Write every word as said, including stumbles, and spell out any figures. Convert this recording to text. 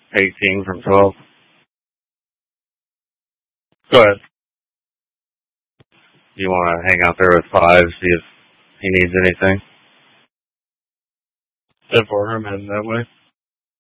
eighteen from twelve. Go ahead. You want to hang out there with five, see if he needs anything? Inform him in that way.